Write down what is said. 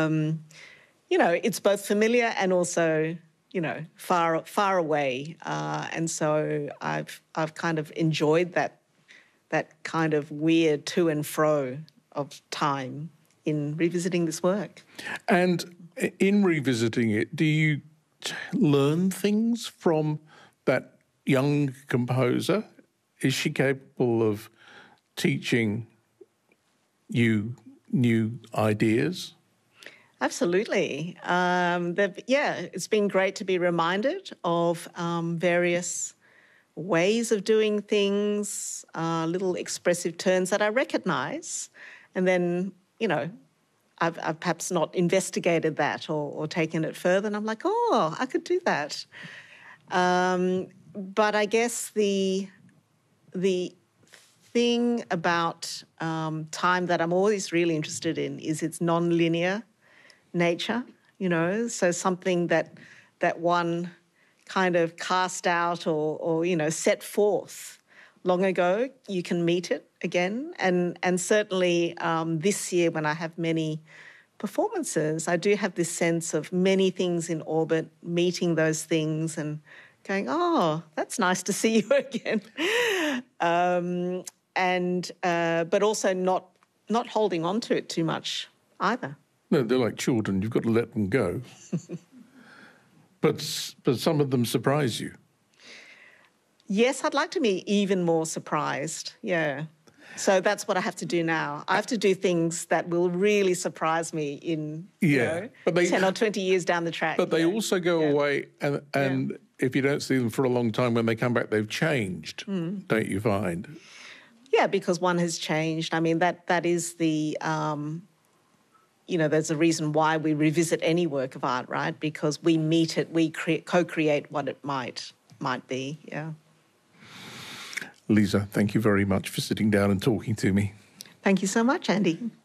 It's both familiar and also, far away. And so I've kind of enjoyed that kind of weird to and fro of time in revisiting this work. And in revisiting it, do you learn things from that young composer? Is she capable of teaching you new ideas? Absolutely. It's been great to be reminded of various ways of doing things, little expressive turns that I recognise. And then, I've perhaps not investigated that or taken it further. And I'm like, oh, I could do that. But I guess the thing about time that I'm always really interested in is its non-linear nature, so something that one kind of cast out or set forth long ago, you can meet it again. And certainly this year when I have many performances, I do have this sense of many things in orbit, meeting those things and going, oh, that's nice to see you again. But also not holding on to it too much either. No, they're like children. You've got to let them go. But some of them surprise you. Yes, I'd like to be even more surprised, yeah. So that's what I have to do now. I have to do things that will really surprise me in, 10 or 20 years down the track. But they also go away, and if you don't see them for a long time, when they come back, they've changed, don't you find? Yeah, because one has changed. I mean, that is the... there's a reason why we revisit any work of art, right? Because we meet it, we co-create what it might be, yeah. Lisa, thank you very much for sitting down and talking to me. Thank you so much, Andy.